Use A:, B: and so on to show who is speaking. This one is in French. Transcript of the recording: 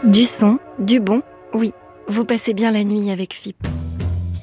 A: Du son, du bon, oui, vous passez bien la nuit avec FIP.